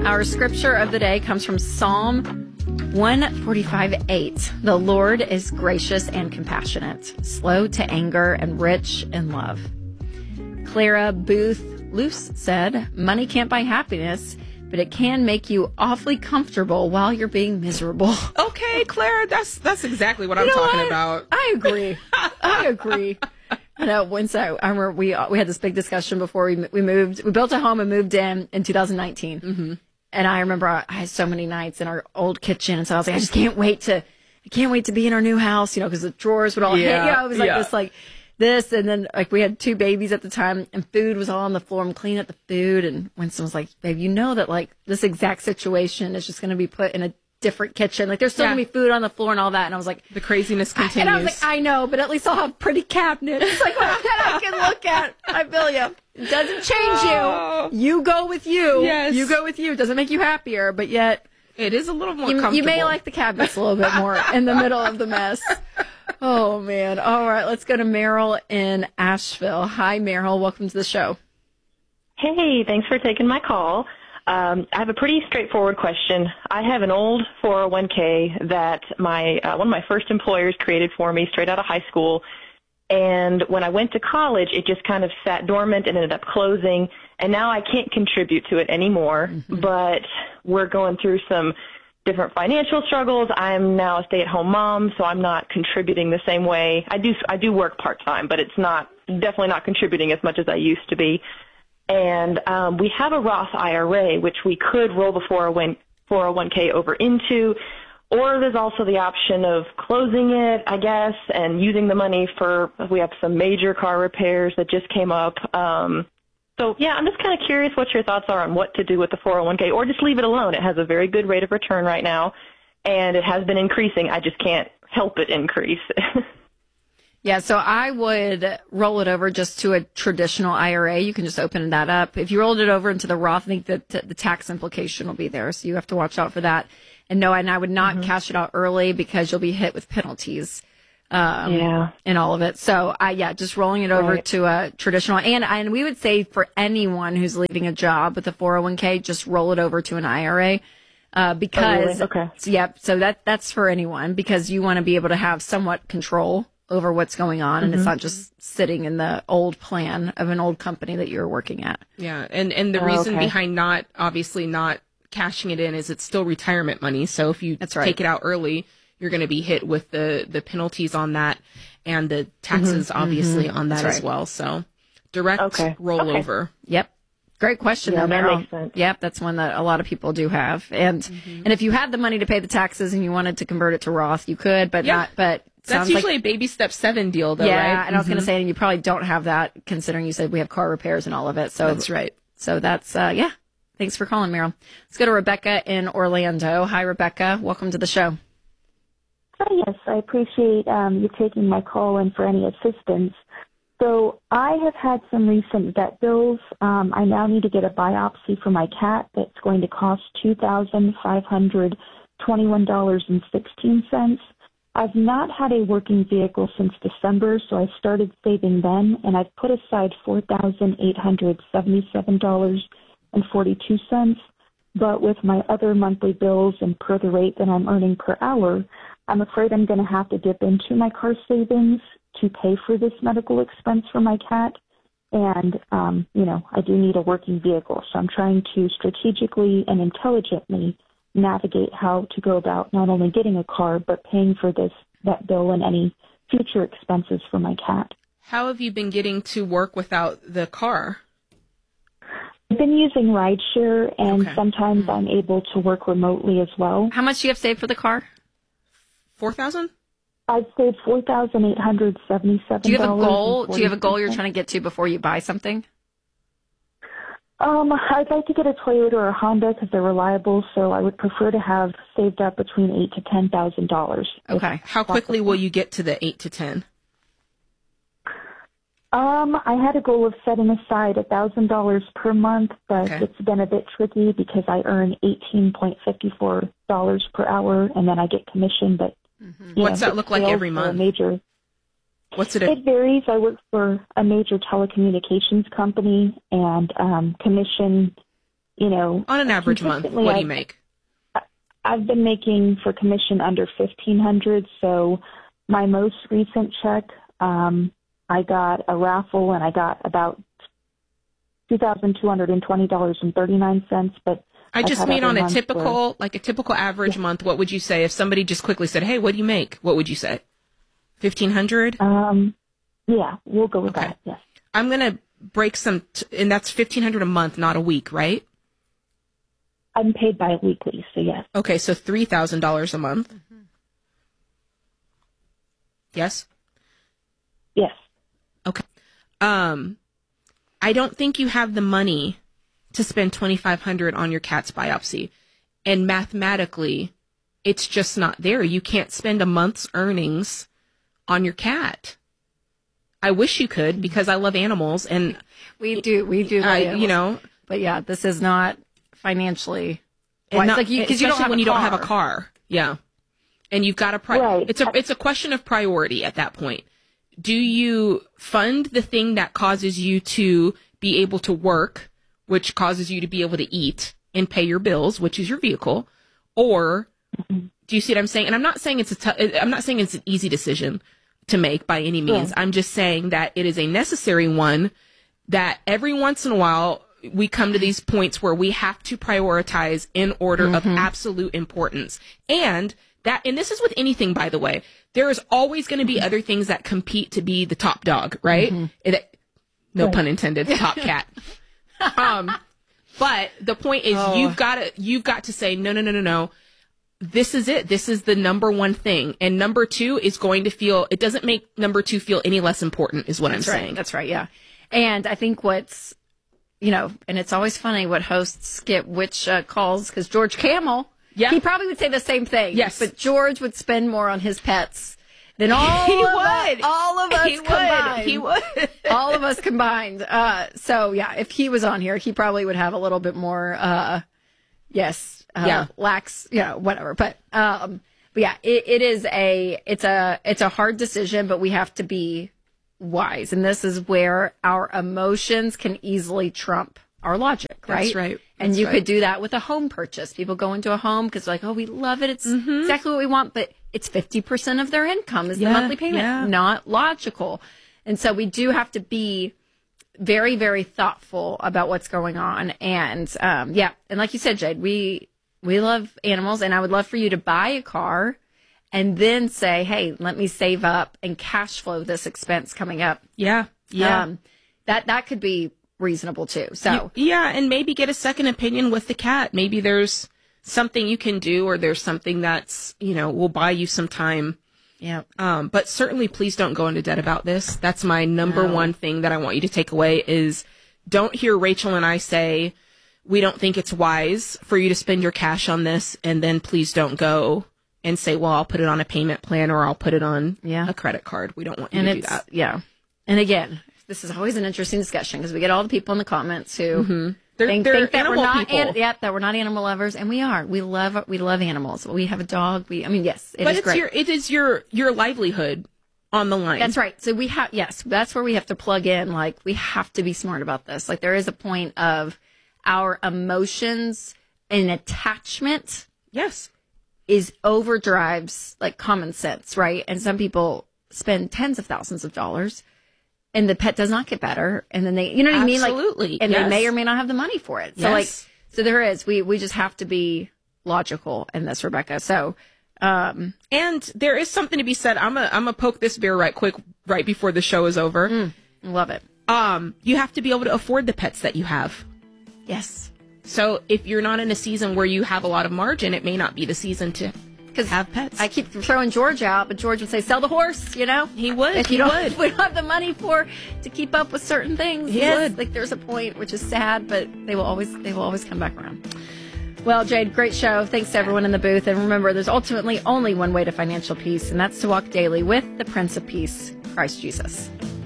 Our scripture of the day comes from Psalm 145:8. The Lord is gracious and compassionate, slow to anger and rich in love. Clara Booth Luce said, money can't buy happiness, but it can make you awfully comfortable while you're being miserable. Okay, Clara, that's exactly what I'm talking about. I agree. I agree. I know. Once I remember we had this big discussion before we moved. We built a home and moved in 2019. Mm-hmm. And I remember I had so many nights in our old kitchen, and so I was like, I can't wait to be in our new house, because the drawers would all hit. It was like this, and then like we had 2 babies at the time, and food was all on the floor. I'm cleaning up the food, and Winston was like, "Babe, you know that like this exact situation is just going to be put in a different kitchen. Like there's still going to be food on the floor and all that." And I was like, the craziness continues. And I was like, I know, but at least I'll have pretty cabinets. It's like that I can look at. I feel you. It doesn't change you. You go with you. Yes. You go with you. It doesn't make you happier, but yet it is a little more comfortable. You may like the cabinets a little bit more in the middle of the mess. Oh, man. All right. Let's go to Meryl in Asheville. Hi, Meryl. Welcome to the show. Hey, thanks for taking my call. I have a pretty straightforward question. I have an old 401k that one of my first employers created for me straight out of high school. And when I went to college, it just kind of sat dormant and ended up closing. And now I can't contribute to it anymore. Mm-hmm. But we're going through some different financial struggles. I'm now a stay-at-home mom, so I'm not contributing the same way. I do work part-time, but it's definitely not contributing as much as I used to be. And we have a Roth IRA, which we could roll the 401k over into, or there's also the option of closing it, I guess, and using the money we have some major car repairs that just came up. So, yeah, I'm just kind of curious what your thoughts are on what to do with the 401k, or just leave it alone. It has a very good rate of return right now, and it has been increasing. I just can't help it increase. Yeah, so I would roll it over just to a traditional IRA. You can just open that up. If you rolled it over into the Roth, I think that the tax implication will be there, so you have to watch out for that. And no, and I would not cash it out early because you'll be hit with penalties in all of it. So, just rolling it over to a traditional. And we would say for anyone who's leaving a job with a 401k, just roll it over to an IRA. Because, so that's for anyone, because you want to be able to have somewhat control over what's going on, and it's not just sitting in the old plan of an old company that you're working at. Yeah, and the reason behind not cashing it in is it's still retirement money. So if you take it out early, you're going to be hit with the penalties on that and the taxes obviously on that as well. So direct rollover. Yep. Great question, that Meryl. makes sense. Yep, that's one that a lot of people do have. And if you had the money to pay the taxes and you wanted to convert it to Roth, you could, but not. But that's usually a baby step 7 deal, though, right? Yeah, and I was going to say, and you probably don't have that, considering you said we have car repairs and all of it. So that's right. So that's Thanks for calling, Meryl. Let's go to Rebecca in Orlando. Hi, Rebecca. Welcome to the show. Hi, yes, I appreciate you taking my call and for any assistance. So I have had some recent vet bills. I now need to get a biopsy for my cat that's going to cost $2,521.16. I've not had a working vehicle since December, so I started saving then, and I've put aside $4,877.42. But with my other monthly bills and per the rate that I'm earning per hour, I'm afraid I'm going to have to dip into my car savings to pay for this medical expense for my cat. And, I do need a working vehicle. So I'm trying to strategically and intelligently navigate how to go about not only getting a car, but paying for that bill and any future expenses for my cat. How have you been getting to work without the car? I've been using rideshare, and sometimes I'm able to work remotely as well. How much do you have saved for the car? $4,000? I've saved $4,877. Do you have a goal? Do you have a goal you're trying to get to before you buy something? I'd like to get a Toyota or a Honda because they're reliable, so I would prefer to have saved up between $8,000 to $10,000. Okay. How quickly will you get to the 8 to 10? I had a goal of setting aside $1,000 per month, but it's been a bit tricky because I earn $18.54 per hour, and then I get commission. But what's that look like every month? It varies. I work for a major telecommunications company, and commission On an average month, what do you make? I've been making for commission under $1,500. So my most recent check, I got a raffle and I got about $2,220.39. But I just mean on a typical average month. What would you say if somebody just quickly said, "Hey, what do you make?" What would you say? 1,500? Yeah, we'll go with that. Yes. I'm gonna break and that's 1,500 a month, not a week, right? I'm paid bi-weekly, so yes. Okay, so $3,000 a month. Mm-hmm. Yes? Yes. Okay. I don't think you have the money to spend $2,500 on your cat's biopsy. And mathematically, it's just not there. You can't spend a month's earnings on your cat. I wish you could, because I love animals, and we do love animals. But yeah, this is not financially, and not, like because you don't have when you don't have a car. Yeah, and you've got a right. It's a question of priority at that point. Do you fund the thing that causes you to be able to work, which causes you to be able to eat and pay your bills, which is your vehicle, or do you see what I'm saying? And I'm not saying it's an easy decision to make by any means. Yeah. I'm just saying that it is a necessary one, that every once in a while we come to these points where we have to prioritize in order of absolute importance. And this is with anything, by the way, there is always going to be other things that compete to be the top dog, right? No pun intended, top cat. But the point is you've got to say, no. This is it. This is the number one thing. And number two is going to it doesn't make number two feel any less important, is what I'm saying. That's right. Yeah. And I think what's, and it's always funny what hosts get which calls, because George Camel, he probably would say the same thing. Yes. But George would spend more on his pets than all of us combined. He would. All of us combined. So yeah, if he was on here, he probably would have a little bit more, lacks, whatever. But yeah, it's a hard decision, but we have to be wise. And this is where our emotions can easily trump our logic, right? That's right. And you could do that with a home purchase. People go into a home because like, oh, we love it. It's exactly what we want, but it's 50% of their income is the monthly payment. Yeah. Not logical. And so we do have to be very, very thoughtful about what's going on. And and like you said, Jade, we love animals, and I would love for you to buy a car and then say, hey, let me save up and cash flow this expense coming up. Yeah. That could be reasonable too. So and maybe get a second opinion with the cat. Maybe there's something you can do, or there's something that's, will buy you some time. Yeah. But certainly please don't go into debt about this. That's my number one thing that I want you to take away is don't hear Rachel and I say, we don't think it's wise for you to spend your cash on this. And then please don't go and say, well, I'll put it on a payment plan, or I'll put it on a credit card. We don't want you to do that. Yeah. And again, this is always an interesting discussion because we get all the people in the comments who think that we're not animal lovers, and we are. We love animals. We have a dog. Yes, it's great. It is your livelihood on the line. That's right. So that's where we have to plug in. Like, we have to be smart about this. Like, there is a point of our emotions and attachment. Yes. Is overdrives like common sense, right? And some people spend tens of thousands of dollars and the pet does not get better. And then they, what I mean? Absolutely. And they may or may not have the money for it. So so there is, we just have to be logical in this, Rebecca. So, and there is something to be said. I'm gonna poke this bear right quick, right before the show is over. Love it. You have to be able to afford the pets that you have. Yes. So if you're not in a season where you have a lot of margin, it may not be the season to have pets. I keep throwing George out, but George would say, sell the horse, He would. If we don't have the money to keep up with certain things. He would. Like, there's a point, which is sad, but they will always come back around. Well, Jade, great show. Thanks to everyone in the booth. And remember, there's ultimately only one way to financial peace, and that's to walk daily with the Prince of Peace, Christ Jesus.